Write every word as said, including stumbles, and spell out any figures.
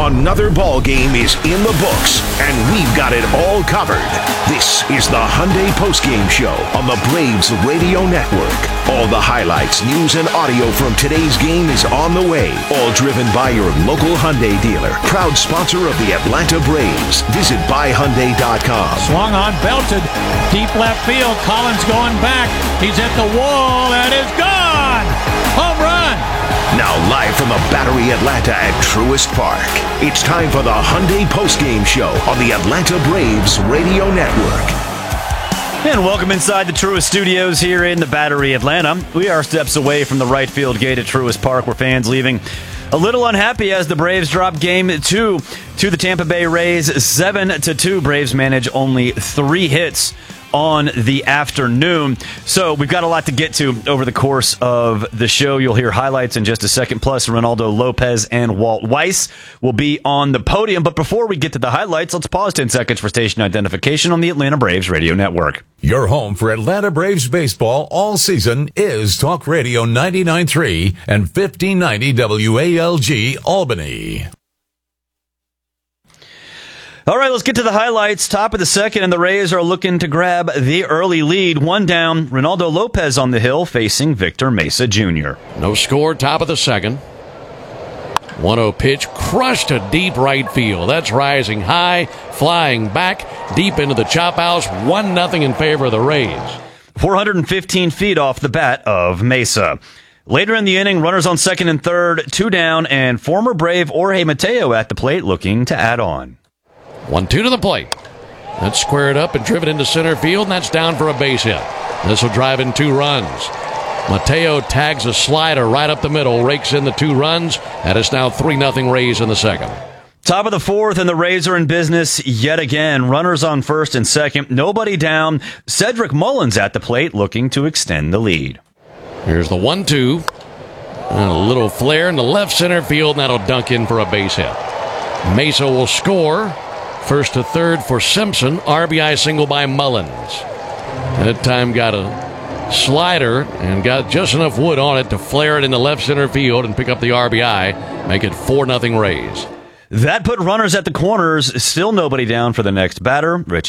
Another ball game is in the books, and we've got it all covered. This is the Hyundai Postgame Show on the Braves Radio Network. All the highlights, news, and audio from today's game is on the way. All driven by your local Hyundai dealer. Proud sponsor of the Atlanta Braves. Visit buy hyundai dot com. Swung on, belted. Deep left field. Collins going back. He's at the wall, and it's gone! Home run! Now live from the Battery Atlanta at Truist Park, it's time for the Hyundai Postgame Show on the Atlanta Braves Radio Network. And welcome inside the Truist Studios here in the Battery Atlanta. We are steps away from the right field gate at Truist Park, where fans leaving a little unhappy as the Braves drop game two to the Tampa Bay Rays, seven to two. Braves manage only three hits on the afternoon. So we've got a lot to get to over the course of the show. You'll hear highlights in just a second. Plus, Ronaldo Lopez and Walt Weiss will be on the podium. But before we get to the highlights, let's pause ten seconds for station identification on the Atlanta Braves Radio Network. Your home for Atlanta Braves baseball all season is Talk Radio ninety-nine point three and fifteen ninety W A L G Albany. All right, let's get to the highlights. Top of the second, and the Rays are looking to grab the early lead. One down, Ronaldo Lopez on the hill facing Victor Mesa Junior No score, top of the second. one oh pitch, crushed to deep right field. That's rising high, flying back, deep into the chop house. one nothing in favor of the Rays. four hundred fifteen feet off the bat of Mesa. Later in the inning, runners on second and third, two down, and former Brave Jorge Mateo at the plate looking to add on. one two to the plate. That's squared up and driven into center field, and that's down for a base hit. This will drive in two runs. Mateo tags a slider right up the middle, rakes in the two runs, and it's now three nothing Rays in the second. Top of the fourth, and the Rays are in business yet again. Runners on first and second, nobody down. Cedric Mullins at the plate looking to extend the lead. Here's the one two. And a little flare in the left center field, and that'll dunk in for a base hit. Mesa will score. First to third for Simpson. R B I single by Mullins. That time got a slider and got just enough wood on it to flare it in the left center field and pick up the R B I. Make it four nothing Rays. That put runners at the corners. Still nobody down for the next batter. Richie